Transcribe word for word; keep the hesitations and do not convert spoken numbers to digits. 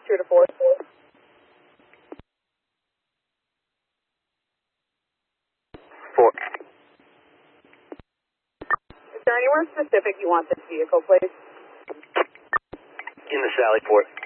two to four. Four. Is there anywhere specific you want this vehicle placed? In the Sally Port.